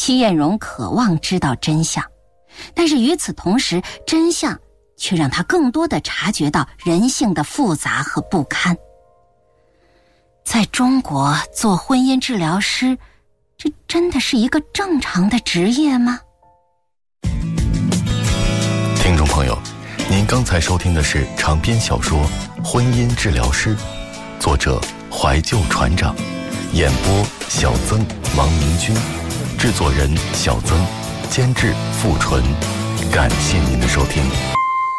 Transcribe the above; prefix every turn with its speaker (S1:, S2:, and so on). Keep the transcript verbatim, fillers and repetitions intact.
S1: 戚艳荣渴望知道真相，但是与此同时，真相却让他更多地察觉到人性的复杂和不堪。在中国做婚姻治疗师，这真的是一个正常的职业吗？
S2: 听众朋友，您刚才收听的是长篇小说《婚姻治疗师》，作者怀旧船长，演播小曾、王明君，制作人小曾，监制付纯。感谢您的收听。